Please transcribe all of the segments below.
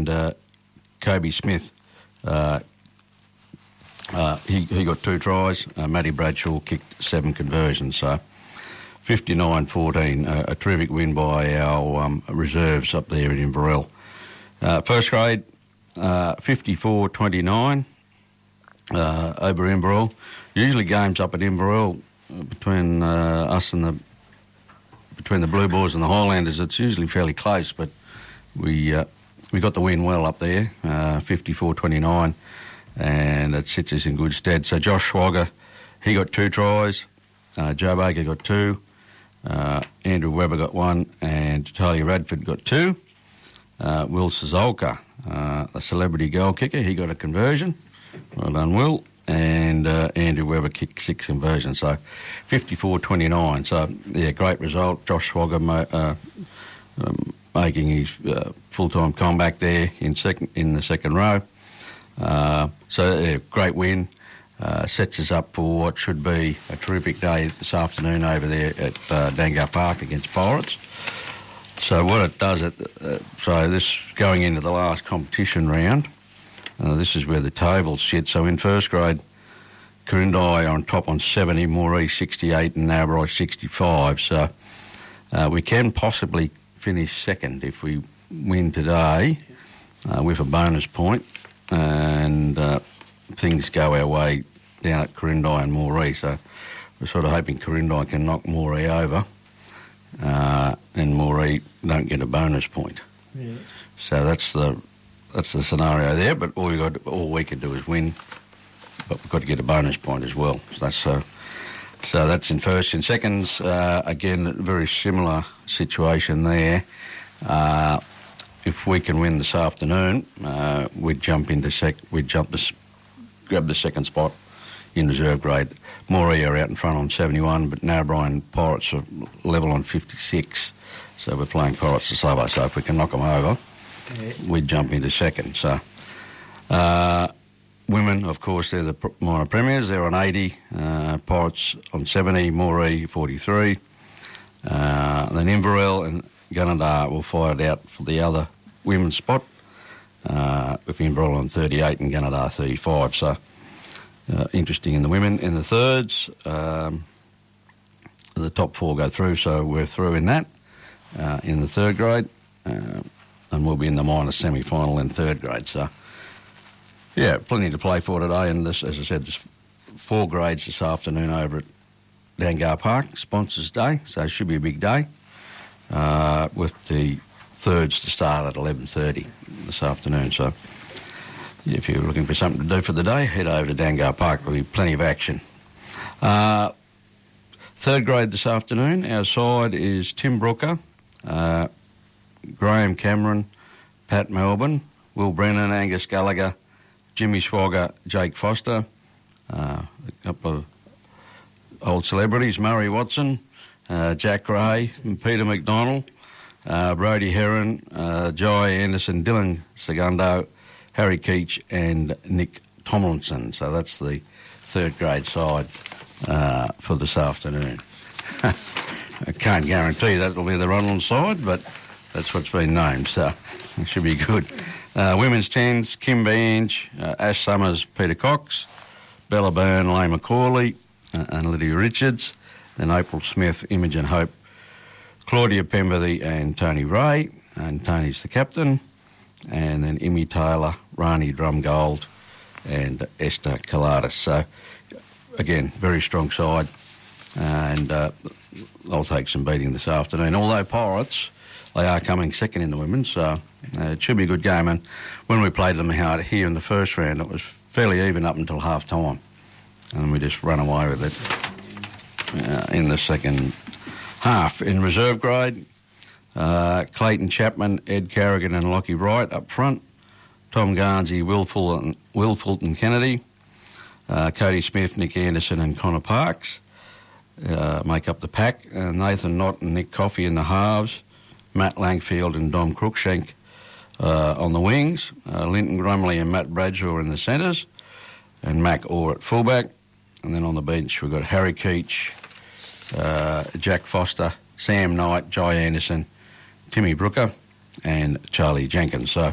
and Kobe Smith, he got 2 tries. Matty Bradshaw kicked 7 conversions. So 59-14, a terrific win by our reserves up there in Inverell. First grade, 54-29 over Inverell. Usually games up at Inverell between us and between the Blue Boys and the Highlanders, it's usually fairly close, but we got the win well up there, 54-29, and it sits us in good stead. So Josh Swagger, he got 2 tries. Joe Baker got 2. Andrew Webber got 1, and Charlie Radford got 2. Will Szolka, the celebrity goal kicker, he got a conversion. Well done, Will. And Andrew Webber kicked 6 conversions, so 54-29. So, yeah, great result. Josh Swagger making his full-time comeback there in the second row. So, yeah, great win. Sets us up for what should be a terrific day this afternoon over there at Dangar Park against Pirates. So what it does, so this going into the last competition round, this is where the tables sit. So in first grade, Corindai on top on 70, Moree 68 and Narrabri 65. So we can possibly finish second if we win today with a bonus point, and things go our way down at Corindai and Moree. So we're sort of hoping Corindai can knock Moree over and Moree don't get a bonus point. Yeah. So that's the scenario there. But all we can do is win, but we've got to get a bonus point as well. So that's in first. In seconds, again, a very similar situation there. If we can win this afternoon, we'd grab the second spot in reserve grade. Moree are out in front on 71, but Narrabri and Pirates are level on 56. So we're playing Pirates to Sabo. So if we can knock them over, we'd jump into second. So women, of course, they're the minor premiers. They're on 80. Pirates on 70. Moree 43. Then Inverell and Gunnedah will fight it out for the other women's spot. With Inverell on 38 and Gunnedah 35. So interesting in the women. In the thirds, the top 4 go through, so we're through in that. In the third grade, and we'll be in the minor semi-final in third grade. So, yeah, plenty to play for today. And this, as I said, there's 4 grades this afternoon over at Dangar Park, Sponsors Day. So it should be a big day with the thirds to start at 11:30 this afternoon. So if you're looking for something to do for the day, head over to Dangar Park. There'll be plenty of action. Third grade this afternoon, our side is Tim Brooker, Graham Cameron, Pat Melbourne, Will Brennan, Angus Gallagher, Jimmy Swagger, Jake Foster, a couple of old celebrities, Murray Watson, Jack Ray, and Peter McDonald, Brodie Heron, Jai Anderson, Dylan Segundo, Harry Keach and Nick Tomlinson. So that's the third grade side for this afternoon. I can't guarantee that will be the Ronald side, but that's what's been named, so it should be good. Women's 10s, Kim Bange, Ash Summers, Peter Cox, Bella Byrne, Leigh McCauley and Lydia Richards, then April Smith, Imogen Hope, Claudia Pemberley and Tony Ray, and Tony's the captain, and then Imi Taylor, Rani Drumgold and Esther Kalatis. So, again, very strong side, and I'll take some beating this afternoon. Although Pirates, they are coming second in the women's, so it should be a good game. And when we played them out here in the first round, it was fairly even up until half-time, and we just ran away with it in the second half. In reserve grade, Clayton Chapman, Ed Carrigan and Lockie Wright up front, Tom Garnsey, Will Fulton Kennedy, Cody Smith, Nick Anderson and Connor Parks make up the pack. Nathan Knott and Nick Coffey in the halves, Matt Langfield and Dom Cruikshank on the wings, Linton Grumley and Matt Bradshaw in the centres, and Mac Orr at fullback. And then on the bench we've got Harry Keach, Jack Foster, Sam Knight, Jai Anderson, Timmy Brooker and Charlie Jenkins. So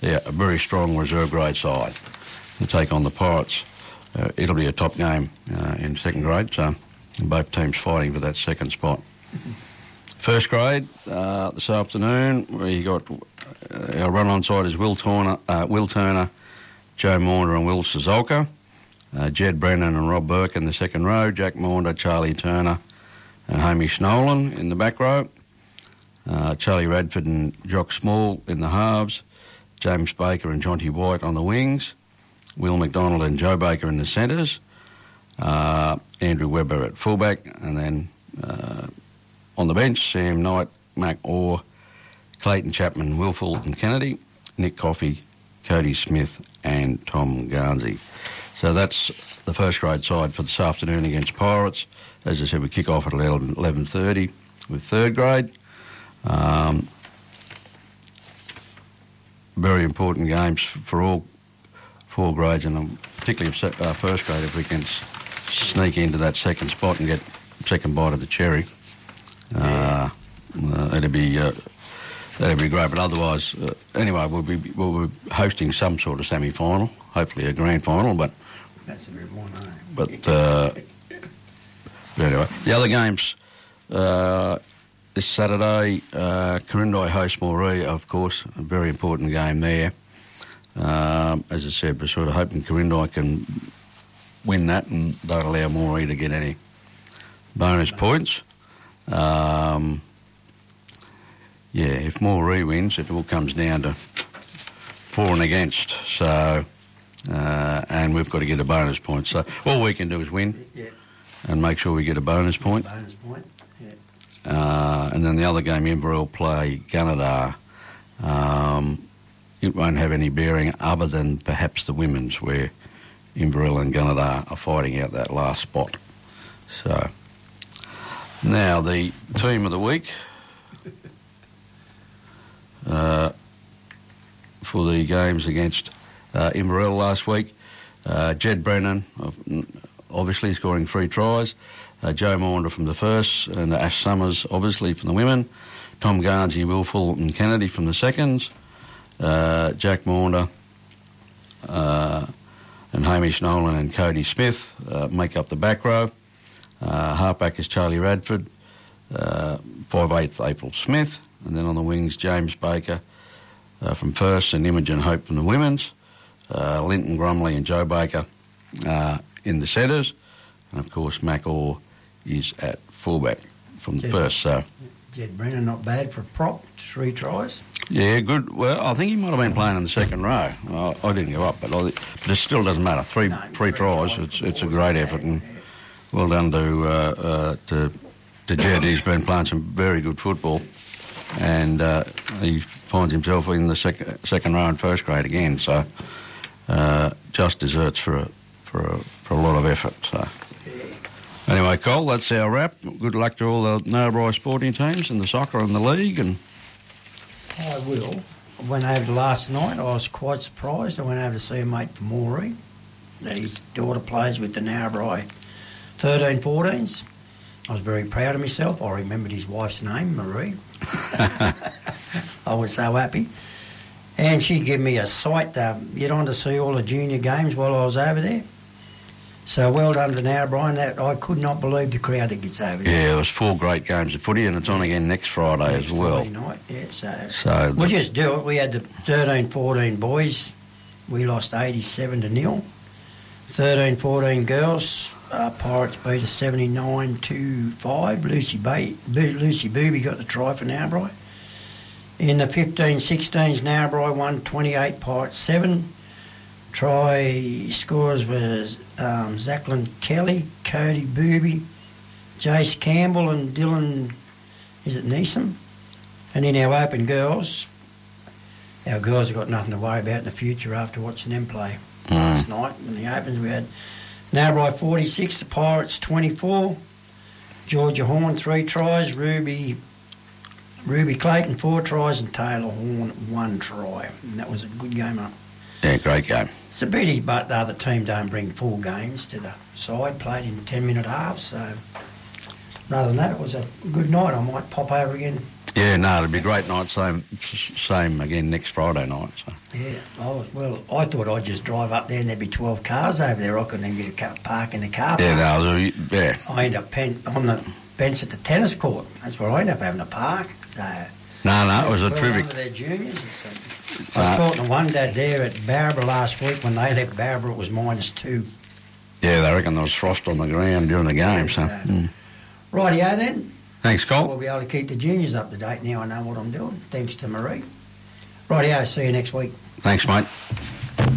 a very strong reserve grade side to take on the Pirates. It'll be a top game in second grade, so both teams fighting for that second spot. First grade this afternoon, we got our run-on side is Will Turner, Joe Maunder and Will Sazolka, Jed Brennan and Rob Burke in the second row, Jack Maunder, Charlie Turner and Hamish Nolan in the back row, Charlie Radford and Jock Small in the halves, James Baker and Jonty White on the wings, Will McDonald and Joe Baker in the centres, Andrew Webber at fullback, and then on the bench, Sam Knight, Mac Orr, Clayton Chapman, Will Fulton Kennedy, Nick Coffey, Cody Smith and Tom Garnsey. So that's the first grade side for this afternoon against Pirates. As I said, we kick off at 11:30 with third grade. Very important games for all four grades, and particularly first grade, if we can sneak into that second spot and get second bite of the cherry. That'd be great. But otherwise, anyway, we'll be hosting some sort of semi-final, hopefully a grand final. But that's a bit more known. But anyway, the other games this Saturday, Corindai host Moree, of course, a very important game there. As I said, we're sort of hoping Corindai can win that and don't allow Moree to get any bonus points. If Moree wins, it all comes down to for and against. So, and we've got to get a bonus point. So all we can do is win and make sure we get a bonus point. And then the other game, Inverell play Gunnedah. It won't have any bearing other than perhaps the women's, where Inverell and Gunnedah are fighting out that last spot. So now the team of the week for the games against Inverell last week. Jed Brennan, obviously scoring 3 tries. Joe Maunder from the first, and Ash Summers, obviously, from the women. Tom Garnsey, Will Fulton Kennedy from the seconds. Jack Maunder and Hamish Nolan and Cody Smith make up the back row. Halfback is Charlie Radford, 5'8" April Smith, and then on the wings, James Baker from first and Imogen Hope from the women's. Linton Grumley and Joe Baker in the centres, and of course Mac Orr is at fullback from the first. So Jed Brennan not bad for a prop, 3 tries. Yeah, good. Well, I think he might have been playing in the second row. I didn't go up, but it still doesn't matter. Three tries. It's a great effort, and well done to Jed. He's been playing some very good football, and he finds himself in the second row in first grade again. So just deserts for a lot of effort. So. Anyway, Cole, that's our wrap. Good luck to all the Narrabri sporting teams and the soccer and the league. And I will. I went over last night. I was quite surprised. I went over to see a mate from Moree. His daughter plays with the Narrabri 13-14s. I was very proud of myself. I remembered his wife's name, Marie. I was so happy. And she gave me a sight to get on to see all the junior games while I was over there. So well done to Narrabri, and that I could not believe the crowd that gets over there. Yeah, it was 4 great games of footy, and it's on again next Friday as well. Friday night, yeah. So we'll just do it. We had the 13-14 boys. We lost 87-0. 13-14 girls. Pirates beat us 79-5. Lucy Booby got the try for Narrabri. In the 15-16s, Narrabri won 28, Pirates 7. Try scorers was Zachlyn Kelly, Cody Booby, Jace Campbell and Dylan, Neeson? And in our open girls, our girls have got nothing to worry about in the future after watching them play last night. In the opens we had Narrabri 46, the Pirates 24, Georgia Horn 3 tries, Ruby Clayton 4 tries and Taylor Horn 1 try. And that was a good game up. Yeah, great game. It's a pity, but the other team don't bring full games to the side, played in 10-minute halves, so other than that, it was a good night. I might pop over again. Yeah, no, it'll be a great night. Same again next Friday night. So. Yeah, I thought I'd just drive up there and there'd be 12 cars over there. I couldn't even get a park in the car park. Yeah, yeah. I ended up on the bench at the tennis court. That's where I ended up having a park. So, no, it was a terrific. Their juniors. I was talking to one dad there at Barbara last week. When they left Barbara, it was -2. Yeah, they reckon there was frost on the ground during the game. So. Rightio then. Thanks, Cole. We'll be able to keep the juniors up to date now. I know what I'm doing. Thanks to Marie. Rightio, see you next week. Thanks, mate.